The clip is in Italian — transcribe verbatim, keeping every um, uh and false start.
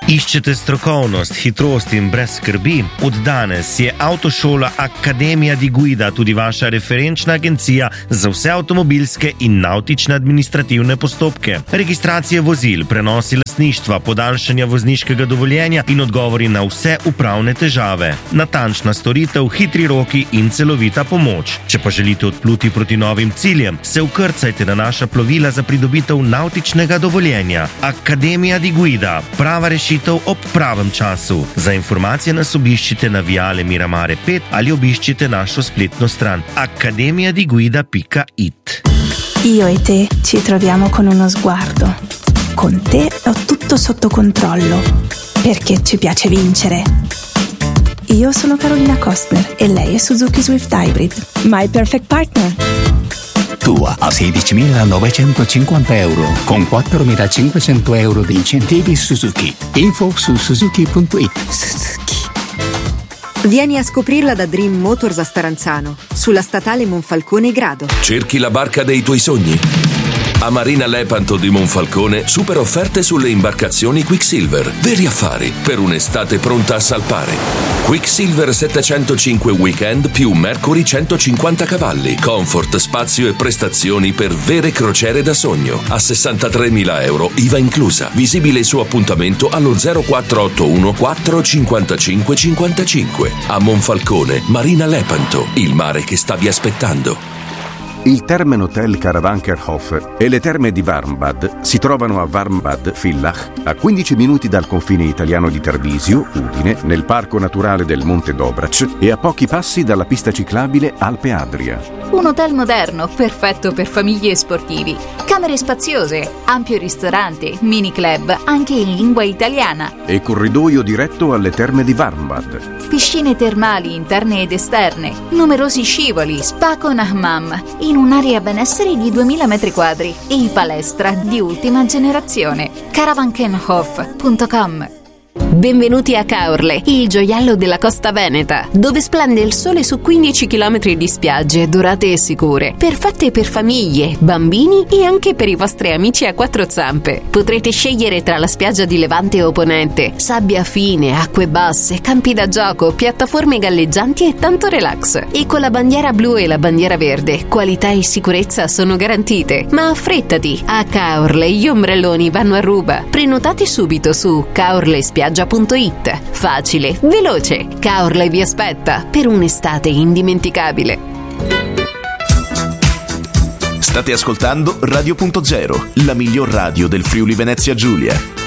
Iščete strokovnost, hitrost in brez skrbi? Od danes je Avtošola Akademija di Guida tudi vaša referenčna agencija za vse avtomobilske in navtične administrativne postopke. Registracije vozil, prenosi lastništva, podaljšanja vozniškega dovoljenja in odgovori na vse upravne težave. Natančna storitev, hitri roki in celovita pomoč. Če pa želite odpluti proti novim ciljem, se vkrcajte na naša plovila za pridobitev navtičnega dovoljenja. Akademija di Guida, prava rešitev ob pravem času. Za informacije nas obiščite na Viale Miramare pet ali obiščite našo spletno stran akademia di guida pika it. Io e te ci troviamo con uno sguardo. Con te ho tutto sotto controllo, perché ci piace vincere. Io sono Carolina Kostner e lei è Suzuki Swift Hybrid, my perfect partner. Tua a sedicimilanovecentocinquanta euro con quattromilacinquecento euro di incentivi Suzuki. Info su suzuki punto it. Suzuki. Vieni a scoprirla da Dream Motors a Staranzano, sulla statale Monfalcone Grado. Cerchi la barca dei tuoi sogni? A Marina Lepanto di Monfalcone super offerte sulle imbarcazioni Quicksilver. Veri affari per un'estate pronta a salpare. Quicksilver settecentocinque Weekend più Mercury centocinquanta cavalli. Comfort, spazio e prestazioni per vere crociere da sogno. A sessantatremila euro, I V A inclusa. Visibile su appuntamento allo zero quattro otto uno quattro cinquantacinque cinquantacinque. A Monfalcone, Marina Lepanto, il mare che stavi aspettando. Il Termen Hotel Karawankerhof e le terme di Warmbad si trovano a Warmbad Villach, a quindici minuti dal confine italiano di Tarvisio, Udine, nel Parco Naturale del Monte Dobrac e a pochi passi dalla pista ciclabile Alpe Adria. Un hotel moderno, perfetto per famiglie e sportivi. Camere spaziose, ampio ristorante, mini club, anche in lingua italiana. E corridoio diretto alle terme di Warmbad. Piscine termali interne ed esterne, numerosi scivoli, spa con hammam, in un'area benessere di duemila metri quadri e palestra di ultima generazione. Karawankenhof punto com. Benvenuti a Caorle, il gioiello della costa veneta, dove splende il sole su quindici chilometri di spiagge dorate e sicure, perfette per famiglie, bambini e anche per i vostri amici a quattro zampe. Potrete scegliere tra la spiaggia di Levante o Ponente, sabbia fine, acque basse, campi da gioco, piattaforme galleggianti e tanto relax. E con la bandiera blu e la bandiera verde, qualità e sicurezza sono garantite. Ma affrettati, a Caorle gli ombrelloni vanno a ruba. Prenotati subito su caorlespiaggia punto it. Facile, veloce. Caorle vi aspetta per un'estate indimenticabile. State ascoltando Radio Punto Zero, la miglior radio del Friuli Venezia Giulia.